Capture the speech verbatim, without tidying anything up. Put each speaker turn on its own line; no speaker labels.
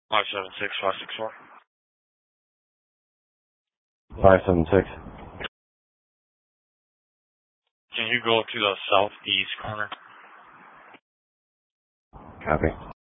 Five seven six five six four.
Five seven six.
Can you go to the southeast corner?
Copy.